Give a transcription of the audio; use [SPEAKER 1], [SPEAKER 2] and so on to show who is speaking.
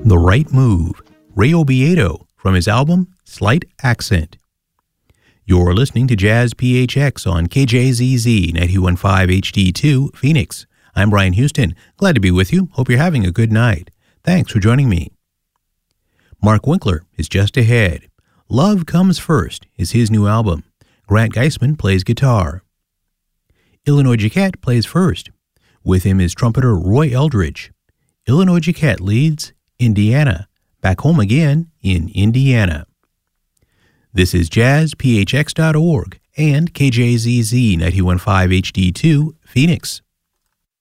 [SPEAKER 1] The Right Move, Ray Obiedo, from his album Slight Accent. You're listening to Jazz PHX on KJZZ 91.5 HD2, Phoenix. I'm Brian Houston. Glad to be with you. Hope you're having a good night. Thanks for joining me. Mark Winkler is just ahead. Love Comes First is his new album. Grant Geisman plays guitar. Illinois Jacquet plays first. With him is trumpeter Roy Eldridge. Illinois Jacquet leads Indiana, back home again in Indiana. This is jazzphx.org and KJZZ 91.5 HD2, Phoenix.